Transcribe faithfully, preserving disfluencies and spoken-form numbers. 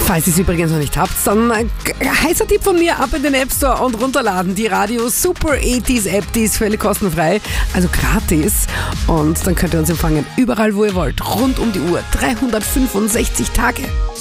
Falls ihr es übrigens noch nicht habt, dann ein heißer Tipp von mir, ab in den App Store und runterladen. Die Radio Super achtziger App, die ist völlig kostenfrei, also gratis. Und dann könnt ihr uns empfangen, überall wo ihr wollt, rund um die Uhr, dreihundertfünfundsechzig Tage.